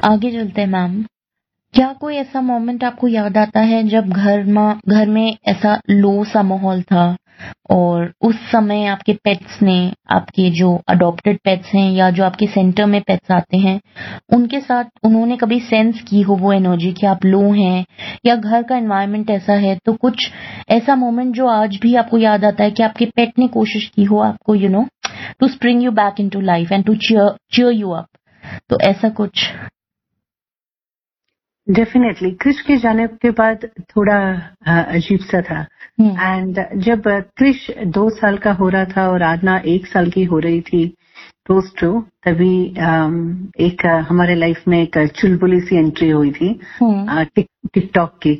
आगे चलते हैं मैम। क्या कोई ऐसा मोमेंट आपको याद आता है जब घर में ऐसा लो सा माहौल था और उस समय आपके पेट्स ने, आपके जो अडॉप्टेड पेट्स हैं या जो आपके सेंटर में पेट्स आते हैं, उनके साथ उन्होंने कभी सेंस की हो वो एनर्जी कि आप लो हैं या घर का एनवायरनमेंट ऐसा है, तो कुछ ऐसा मोमेंट जो आज भी आपको याद आता है कि आपके पेट ने कोशिश की हो आपको to spring you back into life and to cheer you up, तो ऐसा कुछ? डेफिनेटली क्रिश के जाने के बाद थोड़ा अजीब सा था। एंड जब क्रिश 2 साल का हो रहा था और आदना 1 साल की हो रही थी क्लोज टू, तभी एक हमारे लाइफ में एक चुलबुली सी एंट्री हुई थी टिकटॉक की।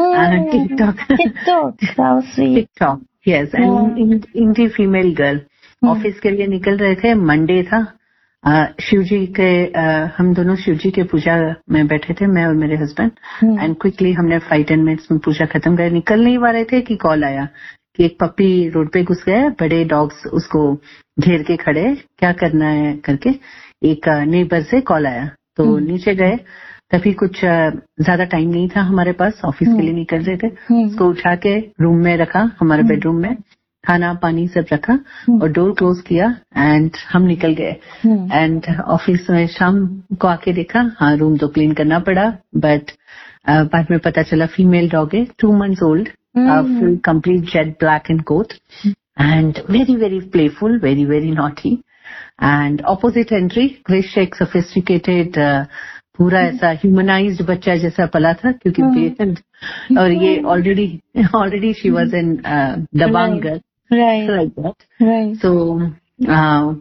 TikTok yes, and indie female girl. Office के लिए निकल रहे थे, मंडे था। शिवजी के हम दोनों शिवजी के पूजा में बैठे थे, मैं और मेरे हस्बैंड। एंड क्विकली हमने 5-10 मिनट्स में पूजा खत्म कर निकल नहीं पा रहे थे कि कॉल आया कि एक पप्पी रोड पे घुस गया, बड़े डॉग्स उसको घेर के खड़े, क्या करना है करके एक नेबर से कॉल आया। तो नीचे गए, तभी कुछ ज्यादा टाइम नहीं था हमारे पास, ऑफिस के लिए निकल रहे थे। उसको उठा के रूम में रखा, हमारे बेडरूम में, खाना पानी सब रखा और डोर क्लोज किया एंड हम निकल गए। एंड ऑफिस में शाम को आके देखा, हाँ रूम तो क्लीन करना पड़ा, बट बाद में पता चला फीमेल डॉग है, 2 months old, full complete jet black and coat and very very playful, very very naughty. And opposite entry, Krrish एक sophisticated पूरा ऐसा ह्यूमनाइज्ड बच्चा जैसा पला था, क्योंकि बेहद, और ये already she was in Dabangg girl, like that. सो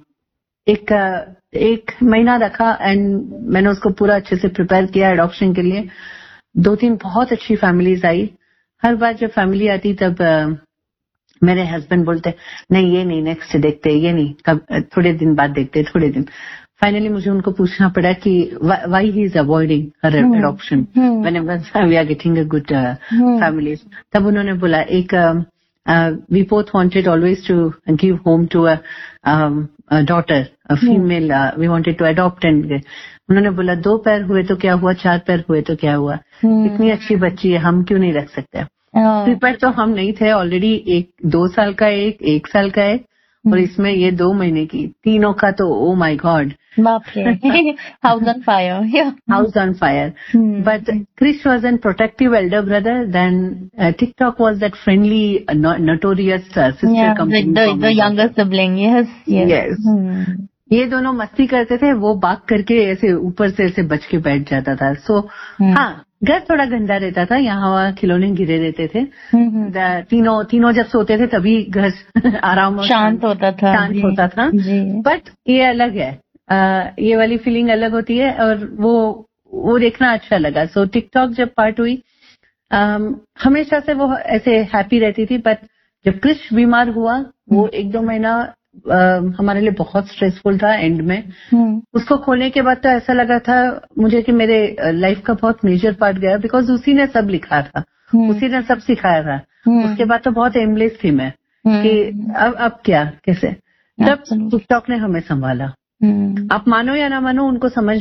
एक महीना रखा एंड मैंने उसको पूरा अच्छे से प्रिपेयर किया एडॉप्शन के लिए। 2-3 बहुत अच्छी फैमिलीज आई। हर बार जब फैमिली आती तब मेरे हस्बैंड बोलते नहीं ये नहीं, नेक्स्ट देखते, ये नहीं, कब थोड़े दिन बाद देखते, थोड़े दिन। फाइनली मुझे उनको पूछना पड़ा कि why he is avoiding her adoption whenever we are getting a good family. तब उन्होंने बोला एक we both wanted always to give home to a daughter, a female, we wanted to adopt. And उन्होंने बोला 2 पैर हुए तो क्या हुआ, 4 पैर हुए तो क्या हुआ, इतनी अच्छी बच्ची है, हम क्यों नहीं रख सकते। प्रिपेयर तो हम नहीं थे, ऑलरेडी 2 साल का एक 1 साल का है, और इसमें ये 2 महीने की, तीनों का तो ओ माय गॉड, बाप रे, house on fire, house on fire. But Krrish was an protective Elder brother, then TikTok was that friendly notorious sister company, the younger sibling. Yes. ये दोनों मस्ती करते थे, वो भाग करके ऐसे ऊपर से ऐसे बच के बैठ जाता था। सो हाँ, घर थोड़ा गंदा रहता था, यहाँ वहाँ खिलौने गिरे रहते थे। तीनों जब सोते थे तभी घर आराम और शांत होता था। बट ये अलग है, ये वाली फीलिंग अलग होती है, और वो देखना अच्छा लगा। सो टिकटॉक जब पार्ट हुई, हमेशा से वो ऐसे हैप्पी रहती थी, बट जब क्रिश बीमार हुआ, वो 1-2 महीना हमारे लिए बहुत स्ट्रेसफुल था एंड में। उसको खोलने के बाद तो ऐसा लगा था मुझे कि मेरे लाइफ का बहुत मेजर पार्ट गया, बिकॉज उसी ने सब लिखा था, उसी ने सब सिखाया था। उसके बाद तो बहुत एमलेस थी मैं कि अब क्या, कैसे। तब टिकटॉक ने हमें संभाला। आप मानो या ना मानो, उनको समझ